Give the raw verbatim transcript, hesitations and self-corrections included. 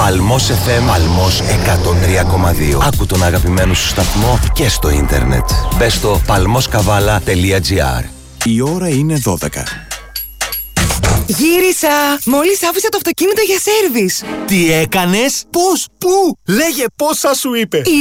Παλμός εφ εμ, Παλμός εκατόν τρία κόμμα δύο. Άκου τον αγαπημένο σου σταθμό και στο ίντερνετ. Μπες στο παλμοσκαβάλα τελεία τζι άρ. Η ώρα είναι δώδεκα. Γύρισα! Μόλις άφησα το αυτοκίνητο για σέρβις. Τι έκανες? Πώς? Πού? Λέγε πόσα σου είπε.